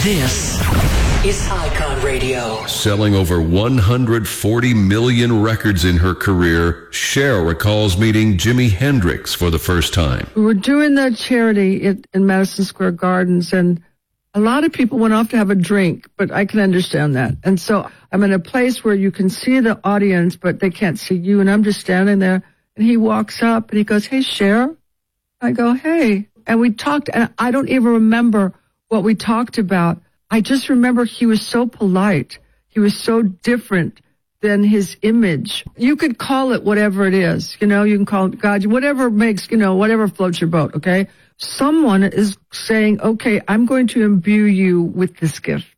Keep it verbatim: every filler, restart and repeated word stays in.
This is Icon Radio. Selling over one hundred forty million records in her career, Cher recalls meeting Jimi Hendrix for the first time. We were doing that charity in, in Madison Square Gardens, and a lot of people went off to have a drink, but I can understand that. And so I'm in a place where you can see the audience, but they can't see you, and I'm just standing there, and he walks up, and he goes, "Hey, Cher." I go, "Hey." And we talked, and I don't even remember what we talked about. I just remember he was so polite. He was so different than his image. You could call it whatever it is. You know, you can call it God, whatever makes, you know, whatever floats your boat, okay? Someone is saying, okay, I'm going to imbue you with this gift.